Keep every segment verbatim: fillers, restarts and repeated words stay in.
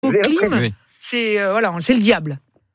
clim, oui. c'est, euh, voilà, c'est le diable.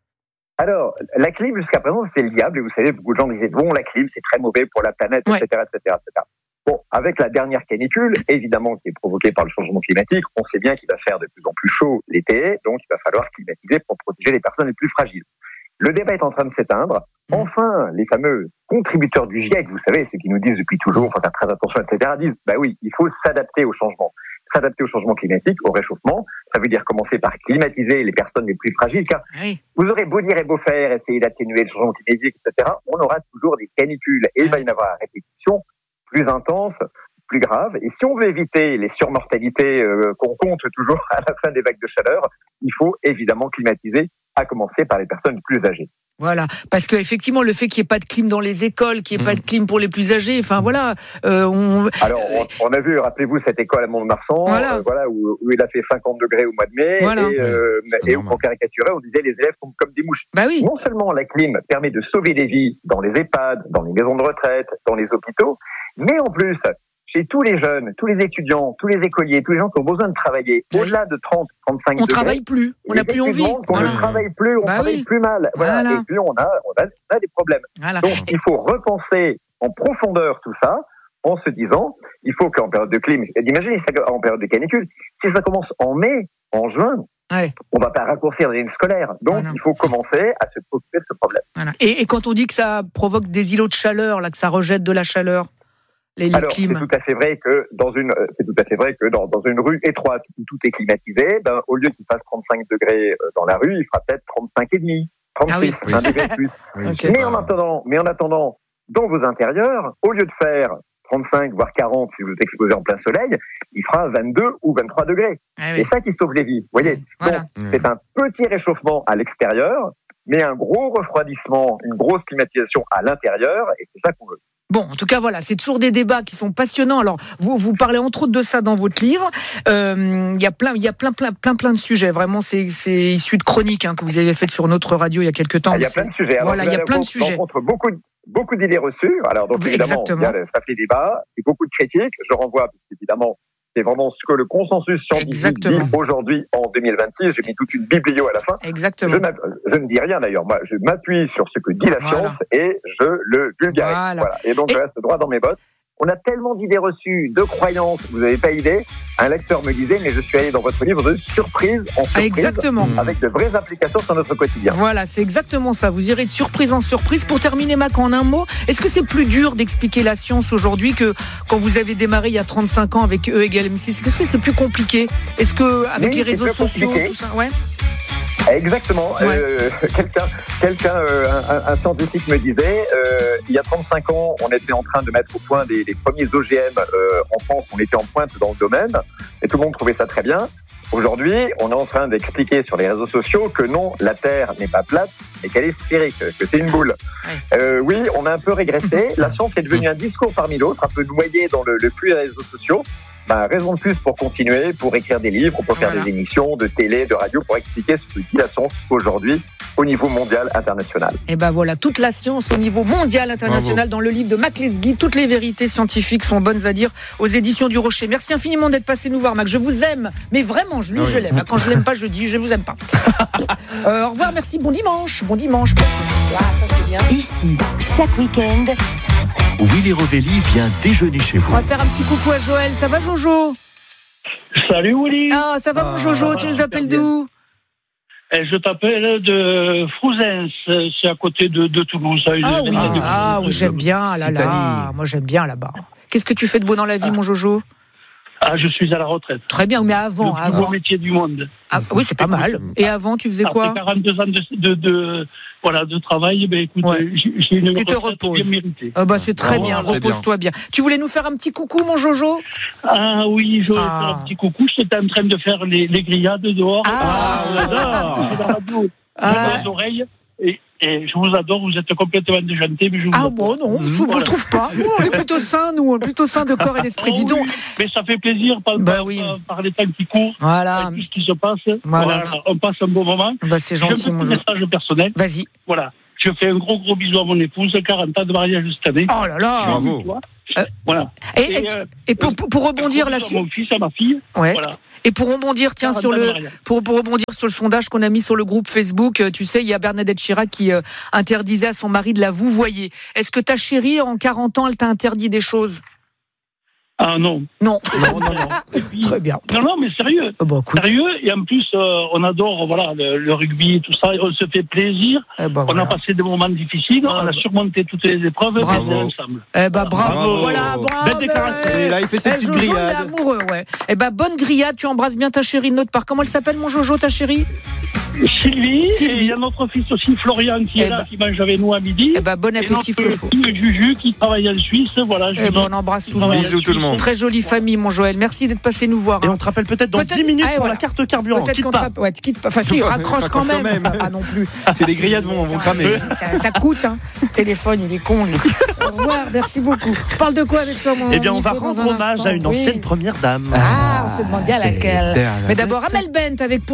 Alors, la clim, jusqu'à présent, c'était le diable. Et vous savez, beaucoup de gens disaient, bon, la clim, c'est très mauvais pour la planète, ouais. et cetera, et cetera, et cetera. Bon, avec la dernière canicule, évidemment, qui est provoquée par le changement climatique, on sait bien qu'il va faire de plus en plus chaud l'été, donc il va falloir climatiser pour protéger les personnes les plus fragiles. Le débat est en train de s'éteindre. Enfin, les fameux contributeurs du GIEC, vous savez, ceux qui nous disent depuis toujours, faut faire très attention, et cetera, disent, bah oui, il faut s'adapter au changement. S'adapter au changement climatique, au réchauffement, ça veut dire commencer par climatiser les personnes les plus fragiles, car oui. vous aurez beau dire et beau faire, essayer d'atténuer le changement climatique, et cetera, on aura toujours des canicules, et il va y en avoir à répétition, plus intense, plus grave. Et si on veut éviter les surmortalités euh, qu'on compte toujours à la fin des vagues de chaleur, il faut évidemment climatiser, à commencer par les personnes plus âgées. Voilà, parce que effectivement, le fait qu'il n'y ait pas de clim dans les écoles, qu'il n'y ait mmh. pas de clim pour les plus âgés, enfin voilà. Euh, on... Alors, on, on a vu, rappelez-vous, cette école à Mont-de-Marsan, voilà, euh, voilà où, où il a fait cinquante degrés au mois de mai, voilà. et, euh, et où on caricaturait, on disait les élèves sont comme des mouches. Bah oui. Non seulement la clim permet de sauver des vies dans les EHPAD, dans les maisons de retraite, dans les hôpitaux, mais en plus, chez tous les jeunes, tous les étudiants, tous les écoliers, tous les gens qui ont besoin de travailler, au-delà de trente, trente-cinq on degrés. On travaille plus, on n'a plus envie. On voilà. ne travaille plus, on bah travaille oui. plus mal. Voilà. Voilà. Et puis on a, on a, on a des problèmes. Voilà. Donc il faut repenser en profondeur tout ça, en se disant, il faut qu'en période de clim, imaginez ça en période de canicule, si ça commence en mai, en juin, ouais. on ne va pas raccourcir les lignes scolaires. Donc voilà. il faut commencer à se préoccuper de ce problème. Voilà. Et, et quand on dit que ça provoque des îlots de chaleur, là, que ça rejette de la chaleur, Les, les Alors, c'est tout à fait vrai que dans une, c'est tout à fait vrai que dans, dans une rue étroite où tout est climatisé, ben, au lieu qu'il fasse trente-cinq degrés dans la rue, il fera peut-être trente-cinq et demi, trente-six, ah oui. un degré de plus. Oui, okay. Mais en attendant, mais en attendant, dans vos intérieurs, au lieu de faire trente-cinq, voire quarante, si vous êtes exposé en plein soleil, il fera vingt-deux ou vingt-trois degrés. Ah oui. C'est ça qui sauve les vies, vous voyez. Voilà. Donc, mmh. c'est un petit réchauffement à l'extérieur, mais un gros refroidissement, une grosse climatisation à l'intérieur, et c'est ça qu'on veut. Bon, en tout cas, voilà, c'est toujours des débats qui sont passionnants. Alors, vous vous parlez entre autres de ça dans votre livre. Euh, il y a plein, il y a plein, plein, plein, plein de sujets. Vraiment, c'est, c'est issu de chroniques hein, que vous avez faites sur notre radio il y a quelques temps. Ah, il y a plein de sujets. Alors, voilà, il y a plein de sujets. On rencontre beaucoup, beaucoup d'idées reçues. Alors, donc évidemment, il y a ça fait débat et beaucoup de critiques. Je renvoie, parce qu'évidemment, c'est vraiment ce que le consensus scientifique Exactement. dit aujourd'hui en deux mille vingt-six. J'ai mis toute une biblio à la fin. Exactement. Je, je ne dis rien d'ailleurs. Moi, je m'appuie sur ce que dit la voilà. science et je le vulgarise. Voilà. Voilà. Et donc, et... je reste droit dans mes bottes. On a tellement d'idées reçues, de croyances, vous n'avez pas idée. Un lecteur me disait, mais je suis allé dans votre livre de surprise en surprise, exactement. avec de vraies applications sur notre quotidien. Voilà, c'est exactement ça. Vous irez de surprise en surprise. Pour terminer, Mac, en un mot, est-ce que c'est plus dur d'expliquer la science aujourd'hui que quand vous avez démarré il y a trente-cinq ans avec E égale M six? Est-ce que c'est plus compliqué? Est-ce que avec oui, les réseaux sociaux, tout ça, ouais. Exactement. Ouais. Euh, quelqu'un, quelqu'un, euh, un, un scientifique me disait, euh, il y a trente-cinq ans, on était en train de mettre au point les, les premiers O G M euh, en France. On était en pointe dans le domaine, et tout le monde trouvait ça très bien. Aujourd'hui, on est en train d'expliquer sur les réseaux sociaux que non, la Terre n'est pas plate, mais qu'elle est sphérique, que c'est une boule. Ouais. Euh, oui, on a un peu régressé. La science est devenue un discours parmi d'autres, un peu noyé dans le, le flux des réseaux sociaux. Bah, raison de plus pour continuer, pour écrire des livres, pour faire voilà. des émissions de télé, de radio, pour expliquer ce que dit la science aujourd'hui au niveau mondial, international. Et ben voilà, toute la science au niveau mondial, international, Bravo. Dans le livre de Mac Lesguy. Toutes les vérités scientifiques sont bonnes à dire aux éditions du Rocher. Merci infiniment d'être passé nous voir, Mac. Je vous aime, mais vraiment, je, lui, oui. je l'aime. Quand je l'aime pas, je dis je vous aime pas. euh, au revoir, merci, bon dimanche. Bon dimanche. Ah, ça, c'est bien. Ici, chaque week-end, Willy Rovelli vient déjeuner chez vous. On va faire un petit coucou à Joël. Ça va, Jojo? Salut, Willy. Ah, ça va, ah, mon Jojo? Tu nous appelles d'où? Je t'appelle de Frouzens, c'est à côté de, de Toulouse. Ah oui, ah, oui j'aime bien. Ah là là, moi j'aime bien là-bas. Qu'est-ce que tu fais de beau dans la vie, ah. mon Jojo? Ah, je suis à la retraite. Très bien, mais avant, le avant. plus beau métier du monde. Ah, oui, c'est pas mal. Et avant, tu faisais quoi? Après quarante-deux ans de, de, de, voilà, de travail, ben, écoute, ouais. j'ai une tu te reposes. Bien méritée. Ah bah, c'est très oh, bien, repose-toi bien. bien. Tu voulais nous faire un petit coucou, mon Jojo? Ah oui, je voulais ah. faire un petit coucou. J'étais en train de faire les, les grillades dehors. Ah, on adore. J'ai la radio, ah. les oreilles. Et, et je vous adore, vous êtes complètement déjanté. Mais je vous ah bon, non, je ne voilà. trouve pas. Nous, on est plutôt sains, nous, on est plutôt sains de corps et d'esprit. Oh, Dis donc. Oui, mais ça fait plaisir par, bah, par, oui. par, par les temps qui courent, voilà. avec tout ce qui se passe. Voilà. Voilà, on passe un bon moment. Bah, c'est gentil, j'ai un petit message personnel. Vas-y. Voilà. Je fais un gros, gros bisou à mon épouse, quarante ans de mariage cette année. Oh là là. Bravo. Euh, Voilà. Et, et, euh, et pour, pour, pour rebondir là sur sur mon fils, à ma fille. ouais. Voilà. Et pour rebondir, tiens, sur le, pour, pour rebondir sur le sondage qu'on a mis sur le groupe Facebook, euh, tu sais, il y a Bernadette Chirac qui euh, interdisait à son mari de la vouvoyer. Est-ce que ta chérie, en quarante ans, elle t'a interdit des choses? Ah non. Non. Non, non, non. Et puis, Très bien. Non, non, mais sérieux. Oh, bah, écoute. Sérieux, et en plus, euh, on adore voilà, le, le rugby, tout ça, et on se fait plaisir. Eh bah, on voilà. a passé des moments difficiles, Ah, on bah. a surmonté toutes les épreuves, Bravo. et on est ensemble. Eh ben bravo. Bravo. Voilà, bravo. Belle déclaration. Et là, il fait ses Eh, petites Jojo, grillades. il est amoureux, ouais. Eh ben bonne grillade, tu embrasses bien ta chérie de notre part. Comment elle s'appelle, mon Jojo, ta chérie? Sylvie, Sylvie. et il y a notre fils aussi, Florian, qui Eh est là, bah. qui mange avec nous à midi. Eh ben bon et appétit, notre Flofo. fille, Juju, qui travaille en Suisse, voilà. Eh ben on embrasse tout le monde. Bisous tout le monde. Très jolie famille, mon Joël. Merci d'être passé nous voir. Et hein. on te rappelle peut-être dans Peut-être- dix minutes Ah, pour voilà. la carte carburant. Peut-être Quitte qu'on pas. te... Ouais, tu quittes pas. Enfin, si, raccroche quand même. quand même. Enfin, pas non plus. C'est les grillades vont, vont cramer. Ça, ça coûte, hein. Le téléphone, il est con, lui. Au revoir, merci beaucoup. On parle de quoi avec toi, mon Eh bien, on va Nico, dans rendre un hommage instant à une Oui. ancienne première dame. Ah, on se demande bien laquelle. Bernadette. Mais d'abord, Amel Bent avec